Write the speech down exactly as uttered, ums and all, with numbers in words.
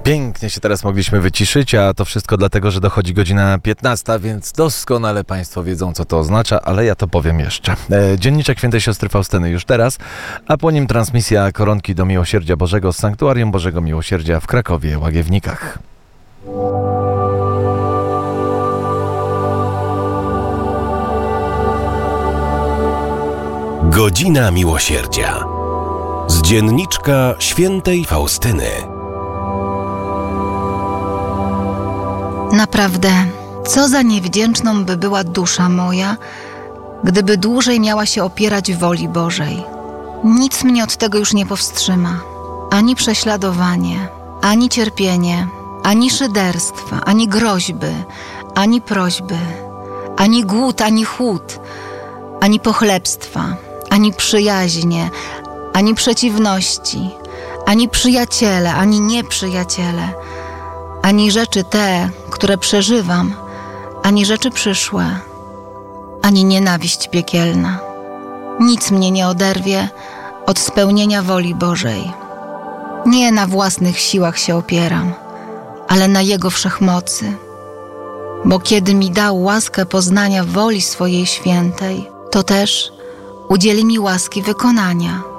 Pięknie się teraz mogliśmy wyciszyć, a to wszystko dlatego, że dochodzi godzina piętnasta, więc doskonale Państwo wiedzą, co to oznacza, ale ja to powiem jeszcze. E, dzienniczek Świętej Siostry Faustyny już teraz, a po nim transmisja Koronki do Miłosierdzia Bożego z Sanktuarium Bożego Miłosierdzia w Krakowie, Łagiewnikach. Godzina Miłosierdzia z dzienniczka Świętej Faustyny. Naprawdę, co za niewdzięczną by była dusza moja, gdyby dłużej miała się opierać woli Bożej. Nic mnie od tego już nie powstrzyma. Ani prześladowanie, ani cierpienie, ani szyderstwa, ani groźby, ani prośby, ani głód, ani chłód, ani pochlebstwa, ani przyjaźnie, ani przeciwności, ani przyjaciele, ani nieprzyjaciele, ani rzeczy te, które przeżywam, ani rzeczy przyszłe, ani nienawiść piekielna. Nic mnie nie oderwie od spełnienia woli Bożej. Nie na własnych siłach się opieram, ale na Jego wszechmocy. Bo kiedy mi dał łaskę poznania woli swojej świętej, to też udzieli mi łaski wykonania.